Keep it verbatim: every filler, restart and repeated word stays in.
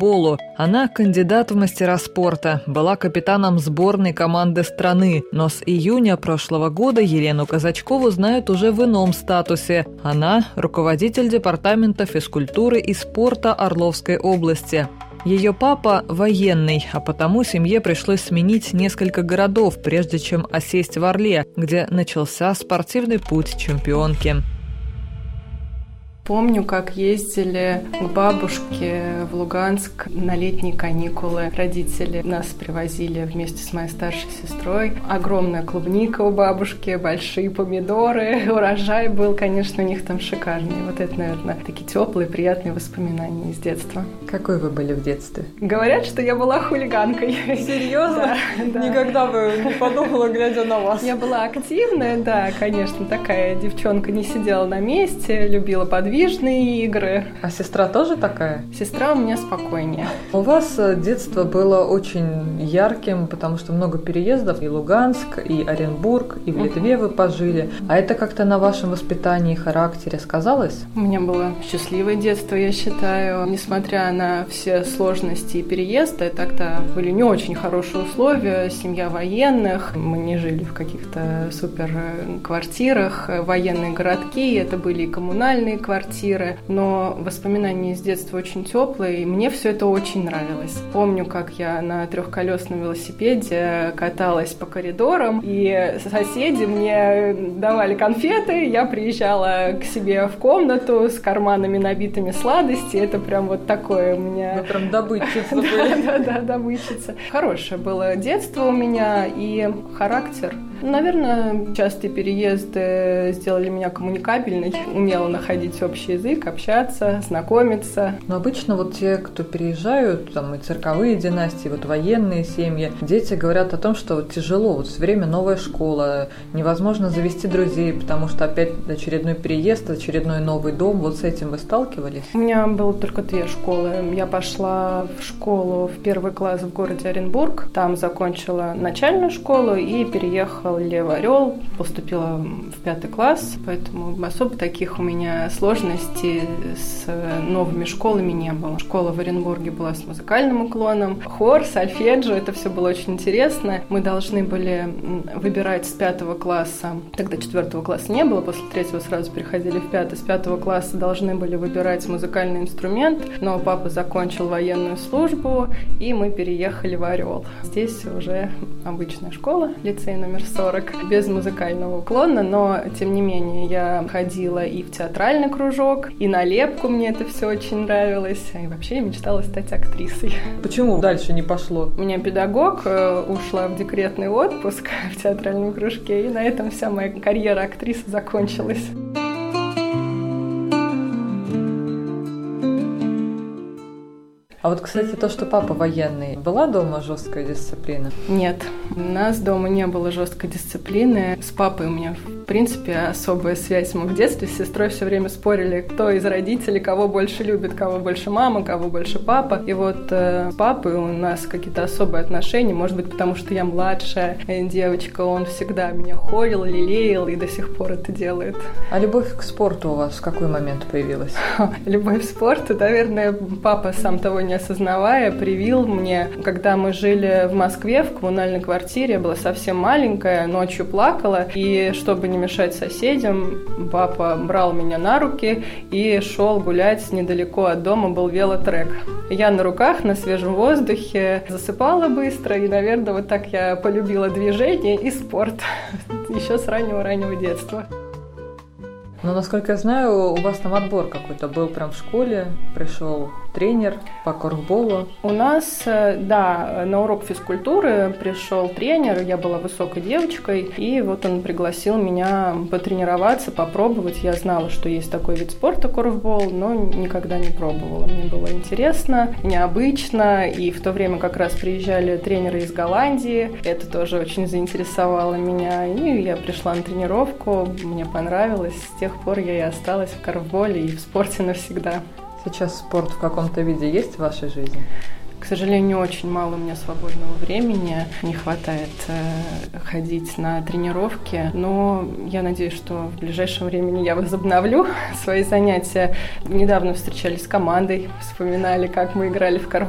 корфболу. Она кандидат в мастера спорта, была капитаном сборной команды страны, но с июня прошлого года Елену Казачкову знают уже в ином статусе. Она – руководитель департамента физкультуры и спорта Орловской области. Ее папа – военный, а потому семье пришлось сменить несколько городов, прежде чем осесть в Орле, где начался спортивный путь чемпионки. Помню, как ездили к бабушке в Луганск на летние каникулы. Родители нас привозили вместе с моей старшей сестрой. Огромная клубника у бабушки, большие помидоры. Урожай был, конечно, у них там шикарный. Вот это, наверное, такие теплые, приятные воспоминания из детства. Какой вы были в детстве? Говорят, что я была хулиганкой. Серьезно? Да, да. Никогда бы не подумала, глядя на вас. Я была активная, да, конечно, такая девчонка, не сидела на месте, любила подвижные игры. А сестра тоже такая? Сестра у меня спокойнее. У вас детство было очень ярким, потому что много переездов. И Луганск, и Оренбург, и в Литве вы пожили. А это как-то на вашем воспитании и характере сказалось? У меня было счастливое детство, я считаю. Несмотря на все сложности и переезды, тогда были не очень хорошие условия. Семья военных. Мы не жили в каких-то супер квартирах. Военные городки. Это были и коммунальные квартиры. Но воспоминания из детства очень теплые, и мне все это очень нравилось. Помню, как я на трехколесном велосипеде каталась по коридорам, и соседи мне давали конфеты, я приезжала к себе в комнату с карманами, набитыми сладостей. Это прям вот такое у меня... Вы прям добытчица были. Да-да-да, добытчица. Хорошее было детство у меня и характер. Наверное, частые переезды сделали меня коммуникабельной, умела находить общий язык, общаться, знакомиться. Но обычно вот те, кто переезжают, там и цирковые династии, вот военные семьи, дети говорят о том, что вот тяжело, вот все время новая школа, невозможно завести друзей, потому что опять очередной переезд, очередной новый дом. Вот с этим вы сталкивались? У меня было только две школы. Я пошла в школу в первый класс в городе Оренбург, там закончила начальную школу и переехала в Орел, поступила в пятый класс, поэтому особо таких у меня сложностей с новыми школами не было. Школа в Оренбурге была с музыкальным уклоном, хор, сольфеджио, это все было очень интересно. Мы должны были выбирать с пятого класса, тогда четвертого класса не было, после третьего сразу переходили в пятый, с пятого класса должны были выбирать музыкальный инструмент, но папа закончил военную службу, и мы переехали в Орел. Здесь уже обычная школа, лицей номер сорок, без музыкального уклона, но, тем не менее, я ходила и в театральный кружок, и на лепку мне это все очень нравилось, и вообще я мечтала стать актрисой. Почему дальше не пошло? У меня педагог, ушла в декретный отпуск в театральном кружке, и на этом вся моя карьера актрисы закончилась. А вот, кстати, то, что папа военный, была дома жесткая дисциплина? Нет, у нас дома не было жесткой дисциплины. С папой у меня, в принципе, особая связь. Мы в детстве с сестрой все время спорили, кто из родителей кого больше любит, кого больше мама, кого больше папа. И вот э, с папой у нас какие-то особые отношения, может быть, потому что я младшая девочка, он всегда меня холил, лелеял и до сих пор это делает. А любовь к спорту у вас в какой момент появилась? Любовь к спорту, наверное, папа, сам того не осознавая, привил мне. Когда мы жили в Москве в коммунальной квартире, я была совсем маленькая, ночью плакала, и чтобы не мешать соседям, папа брал меня на руки и шел гулять недалеко от дома, был велотрек. Я на руках, на свежем воздухе, засыпала быстро, и, наверное, вот так я полюбила движение и спорт еще с раннего-раннего детства. Но, насколько я знаю, у вас там отбор какой-то был прям в школе, пришел тренер по корфболу. У нас, да, на урок физкультуры пришел тренер, я была высокой девочкой, и вот он пригласил меня потренироваться, попробовать. Я знала, что есть такой вид спорта корфбол, но никогда не пробовала. Мне было интересно, необычно, и в то время как раз приезжали тренеры из Голландии. Это тоже очень заинтересовало меня, и я пришла на тренировку, мне понравилось. С тех пор я и осталась в корфболе и в спорте навсегда. Сейчас спорт в каком-то виде есть в вашей жизни? К сожалению, очень мало у меня свободного времени, не хватает э, ходить на тренировки, но я надеюсь, что в ближайшем времени я возобновлю свои занятия. Недавно встречались с командой, вспоминали, как мы играли в корфбол.